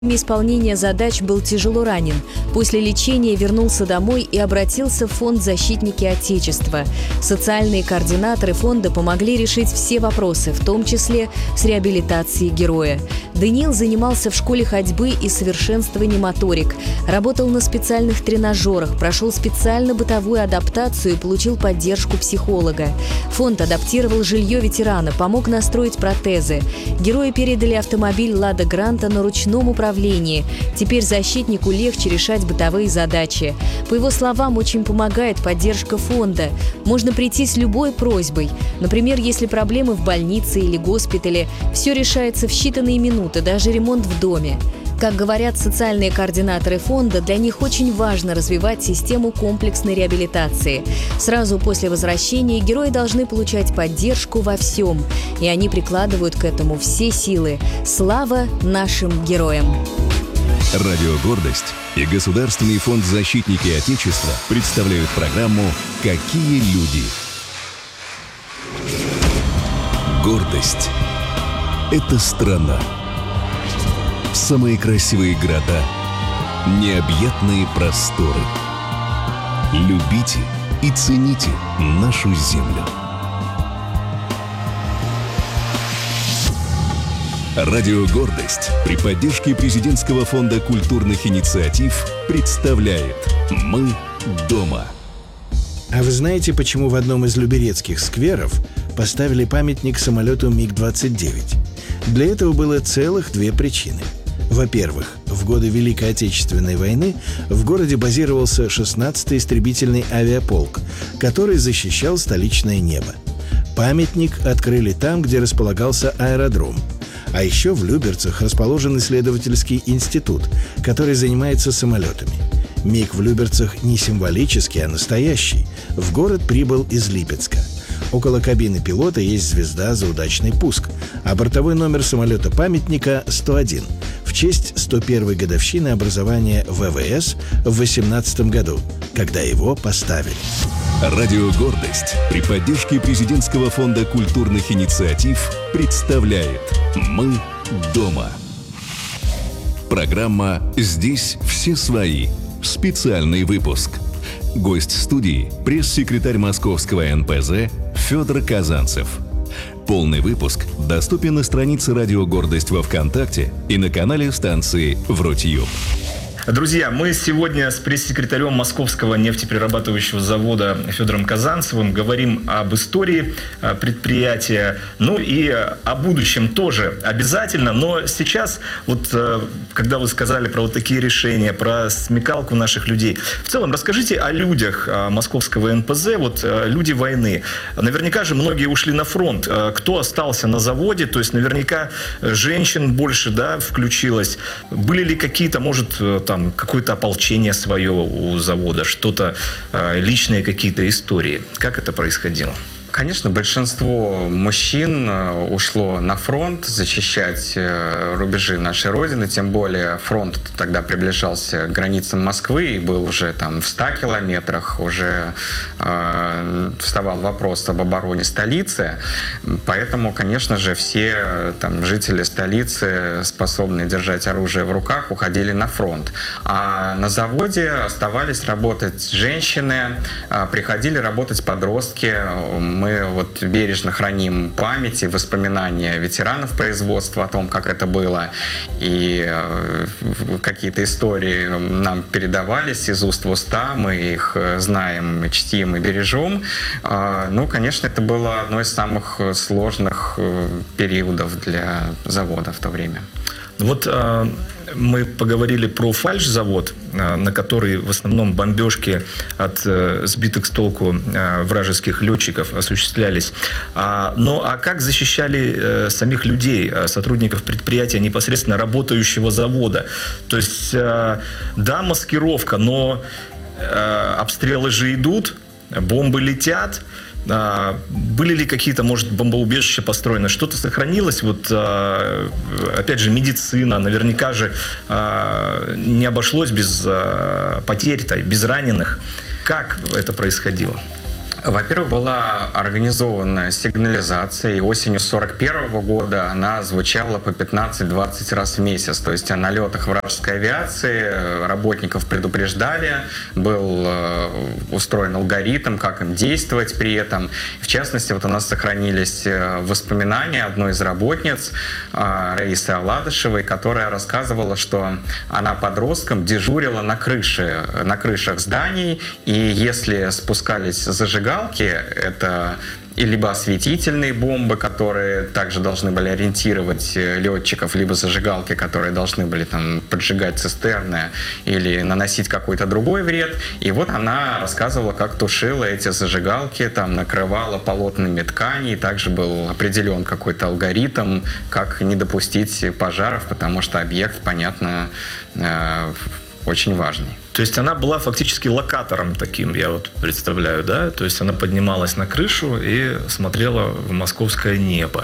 исполнения задач был тяжело ранен. После лечения вернулся домой и обратился в фонд «Защитники Отечества». Социальные координаторы фонда помогли решить все вопросы, в том числе с реабилитацией героя. Даниил занимался в школе ходьбы и совершенствования моторик, работал на специальных тренажерах, прошел специально-бытовую адаптацию и получил поддержку психолога. Фонд адаптировал жилье ветерана, помог настроить протезы. Герою передали автомобиль «Лада Гранта» на ручном управлении. Теперь защитнику легче решать бытовые задачи. По его словам, очень помогает поддержка фонда. Можно прийти с любой просьбой. Например, если проблемы в больнице или госпитале, все решается в считанные минуты, даже ремонт в доме. Как говорят социальные координаторы фонда, для них очень важно развивать систему комплексной реабилитации. Сразу после возвращения герои должны получать поддержку во всем, и они прикладывают к этому все силы. Слава нашим героям! Радио «Гордость» и Государственный фонд «Защитники Отечества» представляют программу «Какие люди?». Гордость – это страна. Самые красивые города, необъятные просторы. Любите и цените нашу землю. Радио «Гордость» при поддержке Президентского фонда культурных инициатив представляет «Мы дома». А вы знаете, почему в одном из люберецких скверов поставили памятник самолету МиГ-29? Для этого было целых две причины. Во-первых, в годы Великой Отечественной войны в городе базировался 16-й истребительный авиаполк, который защищал столичное небо. Памятник открыли там, где располагался аэродром. А еще в Люберцах расположен исследовательский институт, который занимается самолетами. МиГ в Люберцах не символический, а настоящий. В город прибыл из Липецка. Около кабины пилота есть звезда за удачный пуск, а бортовой номер самолета-памятника 101 в честь 101-й годовщины образования ВВС в 18 году, когда его поставили. Радио «Гордость» при поддержке Президентского фонда культурных инициатив представляет «Мы дома». Программа «Здесь все свои». Специальный выпуск. Гость студии – пресс-секретарь Московского НПЗ Федор Казанцев. Полный выпуск доступен на странице «Радио Гордость» во ВКонтакте и на канале станции в Рутьюб. Друзья, мы сегодня с пресс-секретарем Московского нефтеперерабатывающего завода Федором Казанцевым говорим об истории предприятия, ну и о будущем тоже обязательно. Но сейчас, вот когда вы сказали про вот такие решения, про смекалку наших людей, в целом расскажите о людях Московского НПЗ, вот люди войны. Наверняка же многие ушли на фронт. Кто остался на заводе? То есть наверняка женщин больше, да, включилось. Были ли какие-то, может, там какое-то ополчение свое у завода, что-то, личные какие-то истории. Как это происходило? Конечно, большинство мужчин ушло на фронт защищать рубежи нашей Родины, тем более фронт тогда приближался к границам Москвы и был уже там в 100 километрах, уже вставал вопрос об обороне столицы, поэтому, конечно же, все там жители столицы, способные держать оружие в руках, уходили на фронт. А на заводе оставались работать женщины, приходили работать подростки. Мы вот бережно храним память и воспоминания ветеранов производства о том, как это было, и какие-то истории нам передавались из уст в уста, мы их знаем, чтим и бережем. Ну, конечно, это было одно из самых сложных периодов для завода в то время. Вот мы поговорили про фальшзавод, на который в основном бомбежки от сбитых с толку вражеских летчиков осуществлялись. Ну а как защищали самих людей, сотрудников предприятия, непосредственно работающего завода? То есть, да, маскировка, но обстрелы же идут, бомбы летят. Были ли какие-то, может, бомбоубежища построены? Что-то сохранилось? Вот, опять же, медицина. Наверняка же не обошлось без потерь, без раненых. Как это происходило? Во-первых, была организована сигнализация, и осенью 1941 года она звучала по 15-20 раз в месяц. То есть о налетах вражеской авиации работников предупреждали, был устроен алгоритм, как им действовать при этом. В частности, вот у нас сохранились воспоминания одной из работниц, Раисы Аладышевой, которая рассказывала, что она подростком дежурила на крышах зданий, и если спускались зажигалки, это и либо осветительные бомбы, которые также должны были ориентировать летчиков, либо зажигалки, которые должны были там поджигать цистерны или наносить какой-то другой вред. И вот она рассказывала, как тушила эти зажигалки, там накрывала полотнами тканей. Также был определен какой-то алгоритм, как не допустить пожаров, потому что объект, понятно, очень важный. То есть она была фактически локатором таким, я вот представляю, да? То есть она поднималась на крышу и смотрела в московское небо.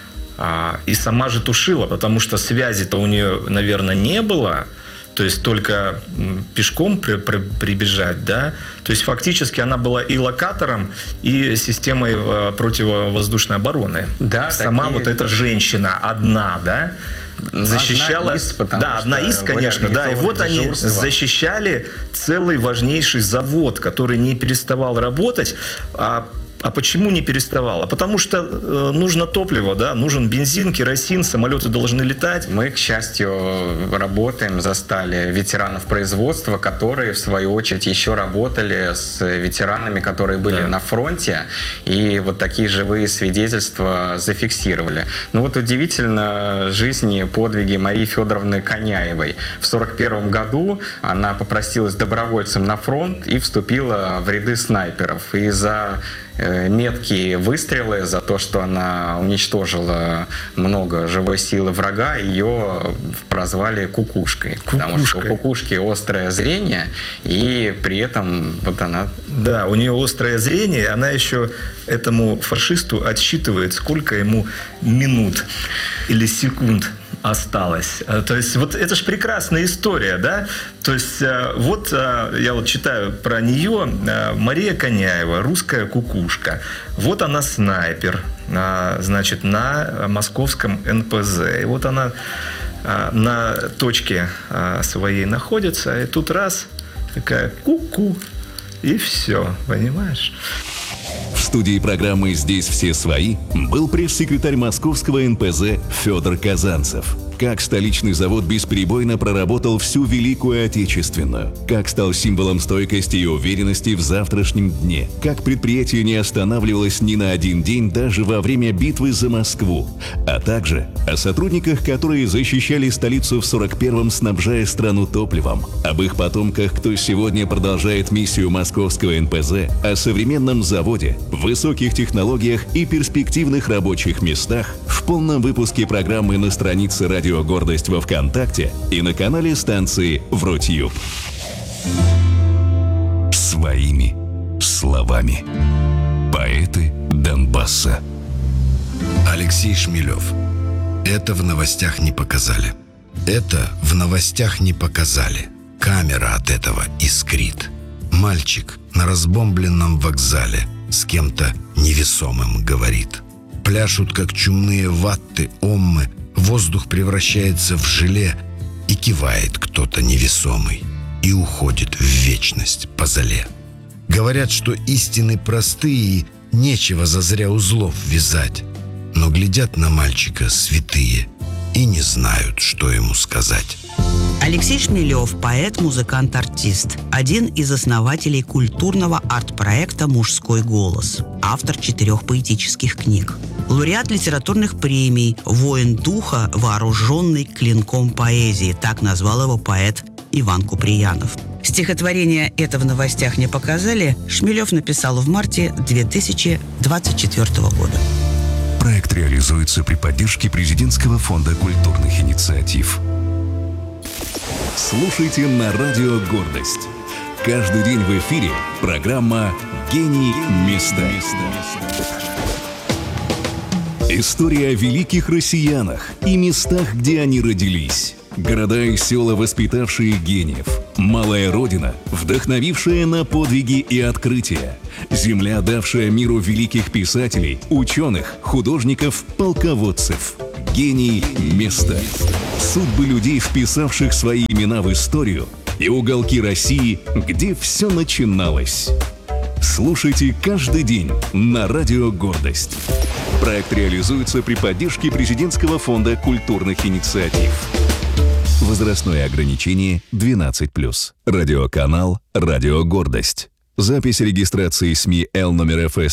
И сама же тушила, потому что связи-то у нее, наверное, не было. То есть только пешком прибежать, да? То есть фактически она была и локатором, и системой противовоздушной обороны. Да, сама такие... вот эта женщина одна, да? Защищала, одна из, конечно, да, и вот они защищали целый важнейший завод, который не переставал работать. А почему не переставал? Потому что нужно топливо, да, нужен бензин, керосин, самолеты должны летать. Мы, к счастью, работаем, застали ветеранов производства, которые, в свою очередь, еще работали с ветеранами, которые были на фронте, и вот такие живые свидетельства зафиксировали. Ну вот удивительно жизни, подвиги Марии Федоровны Коняевой. В 1941 году она попросилась добровольцем на фронт и вступила в ряды снайперов. И за меткие выстрелы, за то, что она уничтожила много живой силы врага, ее прозвали кукушкой. Потому что у кукушки острое зрение, и при этом вот она... Да, у нее острое зрение, она еще этому фашисту отсчитывает, сколько ему минут или секунд осталось. То есть вот это же прекрасная история, да? То есть вот я вот читаю про нее, Мария Коняева, русская кукушка. Вот она снайпер, значит, на московском НПЗ. И вот она на точке своей находится, и тут раз, такая ку-ку, и все, понимаешь? В студии программы «Здесь все свои» был пресс-секретарь московского НПЗ Федор Казанцев. Как столичный завод бесперебойно проработал всю Великую Отечественную, как стал символом стойкости и уверенности в завтрашнем дне, как предприятие не останавливалось ни на один день даже во время битвы за Москву, а также о сотрудниках, которые защищали столицу в 41-м, снабжая страну топливом, об их потомках, кто сегодня продолжает миссию московского НПЗ, о современном заводе, высоких технологиях и перспективных рабочих местах в полном выпуске программы на странице «Радио Гордость» во ВКонтакте и на канале станции в Рутюб. Своими словами. Поэты Донбасса. Алексей Шмелев. Это в новостях не показали. Это в новостях не показали. Камера от этого искрит. Мальчик на разбомбленном вокзале с кем-то невесомым говорит. Пляшут, как чумные ватты, оммы. Воздух превращается в желе, и кивает кто-то невесомый, и уходит в вечность по зале. Говорят, что истины простые, нечего зазря узлов вязать, но глядят на мальчика святые и не знают, что ему сказать. Алексей Шмелев – поэт, музыкант, артист. Один из основателей культурного арт-проекта «Мужской голос». Автор 4 поэтических книг. Лауреат литературных премий, воин духа, вооруженный клинком поэзии. Так назвал его поэт Иван Куприянов. Стихотворение «Это в новостях не показали» Шмелев написал в марте 2024 года. Проект реализуется при поддержке Президентского фонда культурных инициатив. Слушайте на радио «Гордость». Каждый день в эфире программа «Гений места». История о великих россиянах и местах, где они родились. Города и села, воспитавшие гениев. Малая родина, вдохновившая на подвиги и открытия. Земля, давшая миру великих писателей, ученых, художников, полководцев. Гений места. Судьбы людей, вписавших свои имена в историю, и уголки России, где все начиналось. Слушайте каждый день на радио «Гордость». Проект реализуется при поддержке Президентского фонда культурных инициатив. Возрастное ограничение 12+. Радиоканал «Радио Гордость». Запись регистрации СМИ Л номер ФС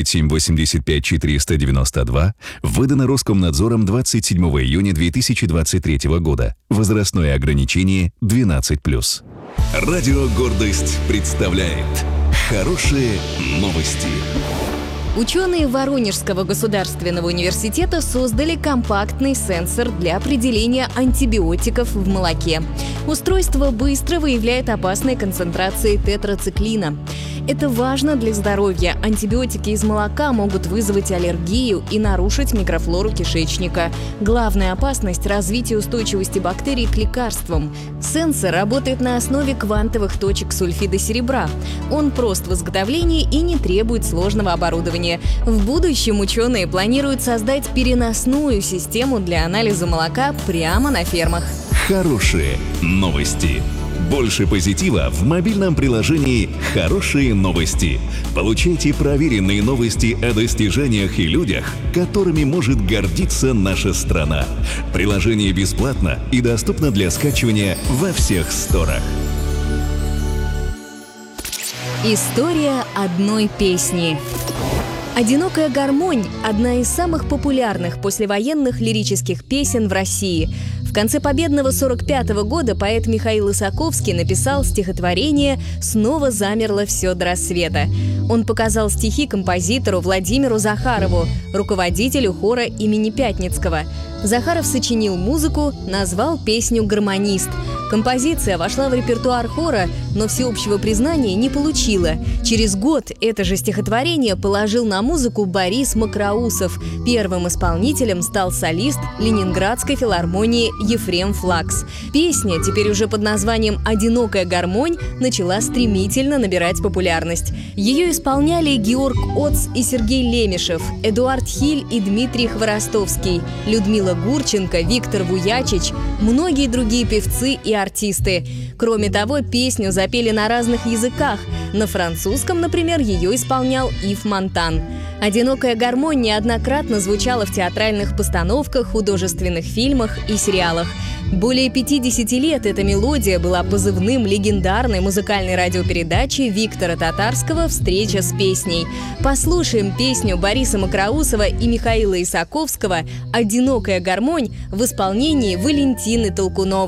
7785492 выдана Роскомнадзором 27 июня 2023 года. Возрастное ограничение 12+. Радио «Гордость» представляет хорошие новости. Ученые Воронежского государственного университета создали компактный сенсор для определения антибиотиков в молоке. Устройство быстро выявляет опасные концентрации тетрациклина. Это важно для здоровья. Антибиотики из молока могут вызвать аллергию и нарушить микрофлору кишечника. Главная опасность – развитие устойчивости бактерий к лекарствам. Сенсор работает на основе квантовых точек сульфида серебра. Он прост в изготовлении и не требует сложного оборудования. В будущем ученые планируют создать переносную систему для анализа молока прямо на фермах. Хорошие новости. Больше позитива в мобильном приложении «Хорошие новости». Получайте проверенные новости о достижениях и людях, которыми может гордиться наша страна. Приложение бесплатно и доступно для скачивания во всех сторах. История одной песни. «Одинокая гармонь» – одна из самых популярных послевоенных лирических песен в России. В конце победного 1945 года поэт Михаил Исаковский написал стихотворение «Снова замерло все до рассвета». Он показал стихи композитору Владимиру Захарову, руководителю хора имени Пятницкого. Захаров сочинил музыку, назвал песню «Гармонист». Композиция вошла в репертуар хора, но всеобщего признания не получила. Через год это же стихотворение положил на музыку Борис Макроусов. Первым исполнителем стал солист Ленинградской филармонии Ефрем Флакс. Песня, теперь уже под названием «Одинокая гармонь», начала стремительно набирать популярность. Ее исполняли Георг Оц и Сергей Лемешев, Эдуард Хиль и Дмитрий Хворостовский, Людмила Гурченко, Виктор Вуячич, многие другие певцы и артисты. Кроме того, песню запели на разных языках. На французском, например, ее исполнял Ив Монтан. «Одинокая гармонь» неоднократно звучала в театральных постановках, художественных фильмах и сериалах. Более 50 лет эта мелодия была позывным легендарной музыкальной радиопередачи Виктора Татарского «Встреча с песней». Послушаем песню Бориса Макроусова и Михаила Исаковского «Одинокая гармонь» в исполнении Валентины Толкуновой.